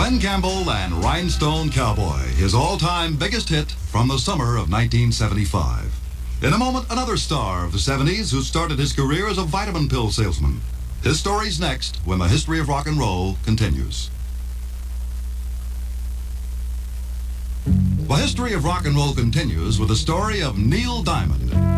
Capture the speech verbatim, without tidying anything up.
Glenn Campbell and Rhinestone Cowboy, his all-time biggest hit from the summer of nineteen seventy-five. In a moment, another star of the seventies who started his career as a vitamin pill salesman. His story's next when the history of rock and roll continues. The history of rock and roll continues with the story of Neil Diamond.